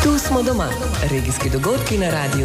Tu smo doma. Regijski dogodki na Radiu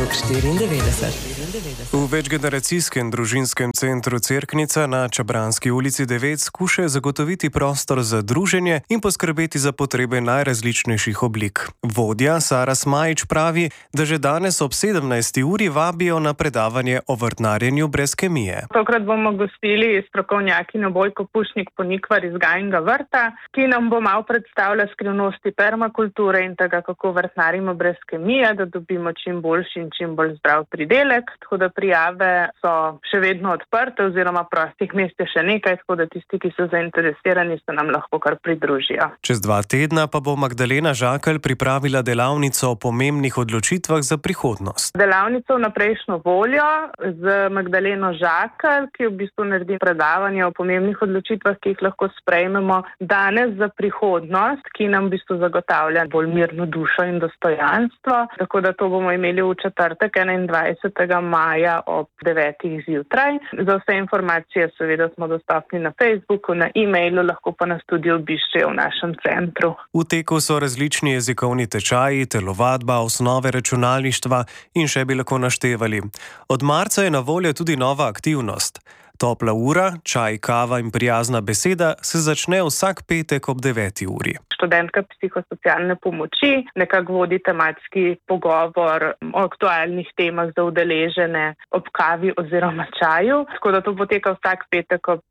94. V večgeneracijskem družinskem centru Cerknica na Čabranski ulici 9 skušajo zagotoviti prostor za druženje in poskrbeti za potrebe najrazličnejših oblik. Vodja Sara Smajić pravi, da že danes ob 17. uri vabijo na predavanje o vrtnarjenju brez kemije. Tokrat bomo gostili strokovnjakinjo Bojko Pušnik-Ponikvar iz Gajinega vrta, ki nam bo malo predstavila skrivnosti permakulture in tega, kako vrtnarimo brez kemije, da dobimo čim boljši in čim bolj zdrav pridelek. Tako da prijave so še vedno odprte oziroma prostih mest je še nekaj, tako da tisti, ki so zainteresirani, se nam lahko kar pridružijo. Čez 2 tedna pa bo Magdalena Žakelj pripravila delavnico o pomembnih odločitvah za prihodnost. Delavnico v naprejšnjo voljo z Magdaleno Žakelj, ki v bistvu naredi predavanje o pomembnih odločitvah, ki jih lahko sprejmemo danes za prihodnost, ki nam v bistvu zagotavlja bolj mirno dušo in dostojanstvo. Tako da to bomo imeli v četrtek 21. maja ob 9. zjutraj. Za vse informacije seveda smo dostopni na Facebooku, na e-mailu, lahko pa nas tudi obiščejo v našem centru. V teku so različni jezikovni tečaji, telovadba, osnove računalništva in še bi lahko naštevali. Od marca je na voljo tudi nova aktivnost. Topla ura, čaj, kava in prijazna beseda se začne vsak petek ob 9. uri. Študentka psihosocialne pomoči nekako vodi tematski pogovor o aktualnih temah za udeležene ob kavi oziroma čaju. Tako da to poteka vsak petek ob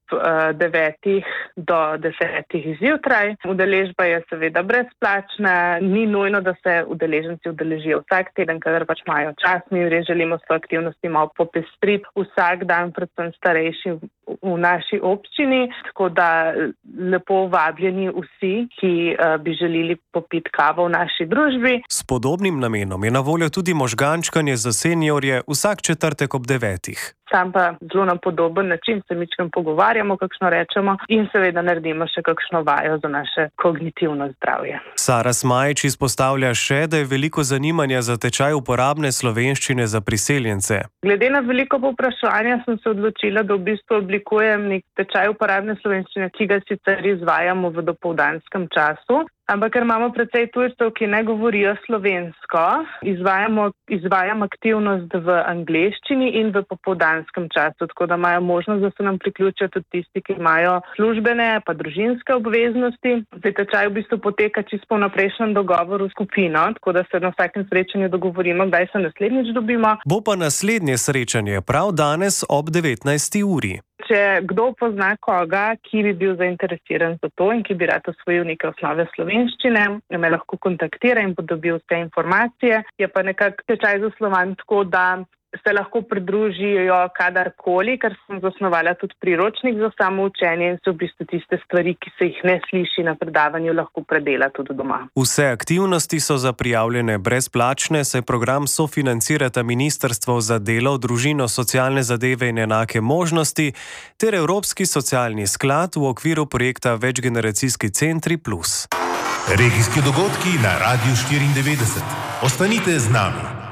9. do 10. zjutraj. Udeležba je seveda brezplačna, ni nujno, da se udeleženci udeležijo vsak teden, kadar pač imajo čas. Mi res želimo s to aktivnosti malo popestriti vsak dan, predvsem starejši v naši občini, tako da lepo vabljeni vsi, ki bi želeli popiti kavo v naši družbi. S podobnim namenom je na voljo tudi možgančkanje za seniorje vsak četrtek ob 9. Tam pa zelo na podoben način se mičkam pogovarjamo, kakšno rečemo in seveda naredimo še kakšno vajo za naše kognitivno zdravje. Sara Smajić izpostavlja še, da je veliko zanimanja za tečaj uporabne slovenščine za priseljence. Glede na veliko povpraševanja sem se odločila, da v bistvu oblikujem nek tečaj uporabne slovenščine, ki ga sicer izvajamo v dopoldanskem času. Ampak ker imamo precej tujcev, ki ne govorijo slovensko, izvajam aktivnost v angleščini in v popoldanskem času, tako da imajo možnost, da se nam priključijo tudi tisti, ki imajo službene pa družinske obveznosti. Tečaj v bistvu poteka čisto po vnaprejšnjem dogovoru s skupino, tako da se na vsakem srečanju dogovorimo, kdaj se naslednjič dobimo. Bo pa naslednje srečanje prav danes ob 19. uri. Če kdo pozna koga, ki bi bil zainteresiran za to in ki bi rad osvojil neke osnove slovenščine, me lahko kontaktira in bo dobil vse informacije. Je pa nekako tečaj zasnovan tako, da se lahko pridružijo kadarkoli, ker sem zasnovala tudi priročnik za samoučenje in se v bistvu tiste stvari, ki se jih ne sliši na predavanju, lahko predela tudi doma. Vse aktivnosti so za prijavljene brezplačne, saj program sofinancirata Ministrstvo za delo, družino, socialne zadeve in enake možnosti ter Evropski socialni sklad v okviru projekta Večgeneracijski centri Plus. Regijski dogodki na Radiu 94. Ostanite z nami.